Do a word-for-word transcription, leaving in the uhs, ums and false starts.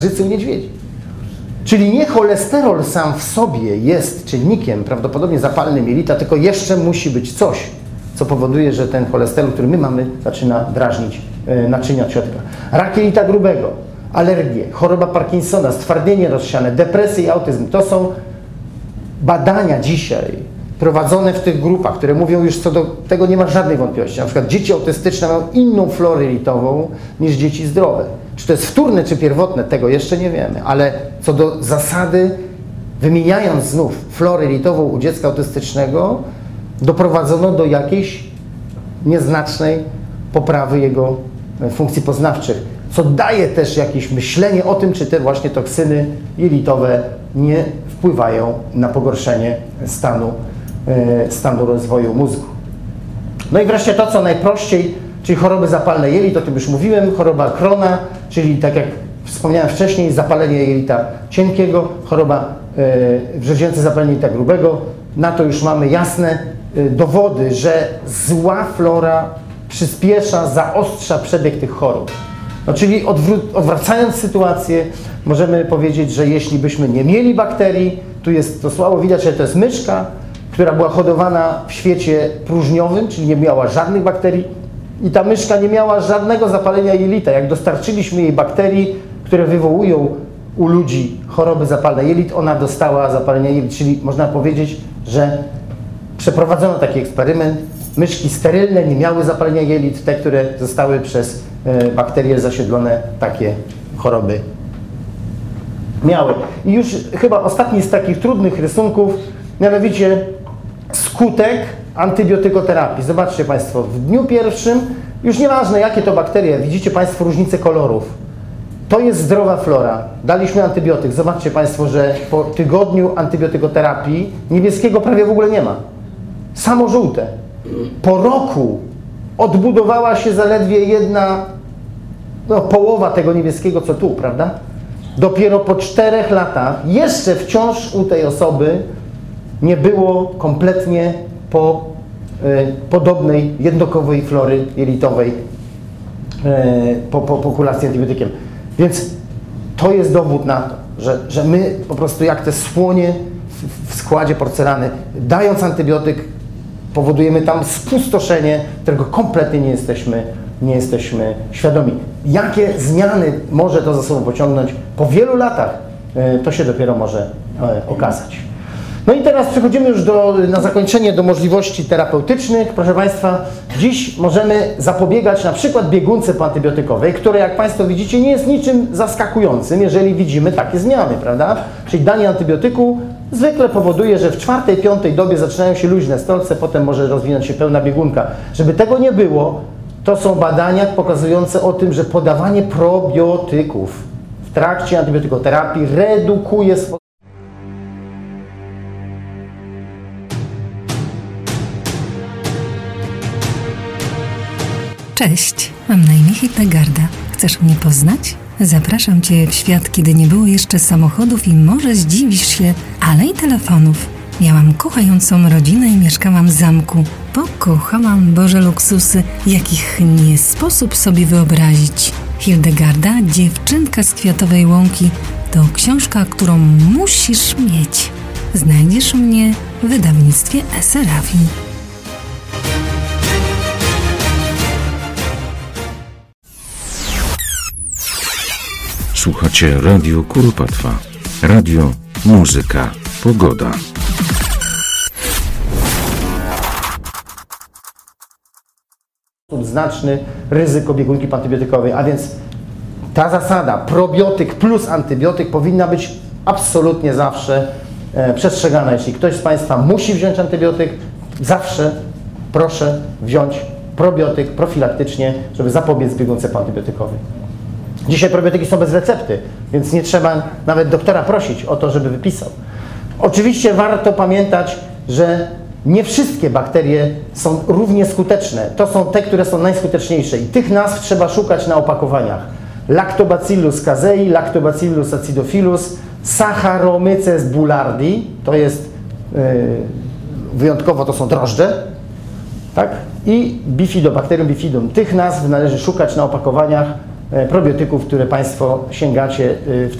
u niedźwiedzi. Czyli nie cholesterol sam w sobie jest czynnikiem prawdopodobnie zapalnym jelita, tylko jeszcze musi być coś, co powoduje, że ten cholesterol, który my mamy, zaczyna drażnić e, naczynia od środka. Rak jelita grubego, alergie, choroba Parkinsona, stwardnienie rozsiane, depresja i autyzm. To są badania dzisiaj prowadzone w tych grupach, które mówią już co do tego nie ma żadnej wątpliwości. Na przykład dzieci autystyczne mają inną florę jelitową niż dzieci zdrowe. Czy to jest wtórne, czy pierwotne, tego jeszcze nie wiemy, ale co do zasady, wymieniając znów florę jelitową u dziecka autystycznego, doprowadzono do jakiejś nieznacznej poprawy jego funkcji poznawczych, co daje też jakieś myślenie o tym, czy te właśnie toksyny jelitowe nie wpływają na pogorszenie stanu, stanu rozwoju mózgu. No i wreszcie to, co najprościej, czyli choroby zapalne jelit, o tym już mówiłem, choroba Crohna, czyli tak jak wspomniałem wcześniej, zapalenie jelita cienkiego, choroba yy, wrzodziące zapalenie jelita grubego. Na to już mamy jasne yy, dowody, że zła flora przyspiesza, zaostrza przebieg tych chorób. No, czyli odwracając sytuację, możemy powiedzieć, że jeśli byśmy nie mieli bakterii, tu jest to słabo widać, że to jest myszka, która była hodowana w świecie próżniowym, czyli nie miała żadnych bakterii i ta myszka nie miała żadnego zapalenia jelita. Jak dostarczyliśmy jej bakterii, które wywołują u ludzi choroby zapalne jelit, ona dostała zapalenia jelit, czyli można powiedzieć, że przeprowadzono taki eksperyment. Myszki sterylne nie miały zapalenia jelit, te, które zostały przez bakterie zasiedlone, takie choroby miały. I już chyba ostatni z takich trudnych rysunków, mianowicie skutek antybiotykoterapii. Zobaczcie Państwo, w dniu pierwszym, już nieważne jakie to bakterie, widzicie Państwo różnicę kolorów. To jest zdrowa flora. Daliśmy antybiotyk. Zobaczcie Państwo, że po tygodniu antybiotykoterapii niebieskiego prawie w ogóle nie ma. Samo żółte. Po roku odbudowała się zaledwie jedna no, połowa tego niebieskiego, co tu, prawda? Dopiero po czterech latach, jeszcze wciąż u tej osoby nie było kompletnie po y, podobnej jednokowej flory jelitowej y, po, po, po kuracji antybiotykiem. Więc to jest dowód na to, że, że my po prostu jak te słonie w, w składzie porcelany, dając antybiotyk, powodujemy tam spustoszenie, którego kompletnie nie jesteśmy, nie jesteśmy świadomi. Jakie zmiany może to za sobą pociągnąć po wielu latach, to się dopiero może okazać. No i teraz przechodzimy już do, na zakończenie do możliwości terapeutycznych. Proszę Państwa, dziś możemy zapobiegać na przykład biegunce poantybiotykowej, które jak Państwo widzicie nie jest niczym zaskakującym, jeżeli widzimy takie zmiany, prawda? Czyli danie antybiotyku zwykle powoduje, że w czwartej, piątej dobie zaczynają się luźne stolce, potem może rozwinąć się pełna biegunka. Żeby tego nie było, to są badania pokazujące o tym, że podawanie probiotyków w trakcie antybiotykoterapii redukuje swoje. Cześć, mam na imię Hildegarda. Chcesz mnie poznać? Zapraszam Cię w świat, kiedy nie było jeszcze samochodów i może zdziwisz się, ale i telefonów. Miałam kochającą rodzinę i mieszkałam w zamku. Pokochałam Boże luksusy, jakich nie sposób sobie wyobrazić. Hildegarda, dziewczynka z Kwiatowej Łąki, to książka, którą musisz mieć. Znajdziesz mnie w wydawnictwie Eserafi. Słuchacie Radio Kuropatwa. Radio, muzyka, pogoda. Znaczny ryzyko biegunki poantybiotykowej, a więc ta zasada probiotyk plus antybiotyk powinna być absolutnie zawsze e, przestrzegana. Jeśli ktoś z Państwa musi wziąć antybiotyk, zawsze proszę wziąć probiotyk profilaktycznie, żeby zapobiec biegunce poantybiotykowej. Dzisiaj probiotyki są bez recepty, więc nie trzeba nawet doktora prosić o to, żeby wypisał. Oczywiście warto pamiętać, że nie wszystkie bakterie są równie skuteczne. To są te, które są najskuteczniejsze i tych nazw trzeba szukać na opakowaniach. Lactobacillus casei, Lactobacillus acidophilus, Saccharomyces boulardii, to jest yy, wyjątkowo to są drożdże, tak? I Bifidobacterium bifidum. Tych nazw należy szukać na opakowaniach probiotyków, które Państwo sięgacie w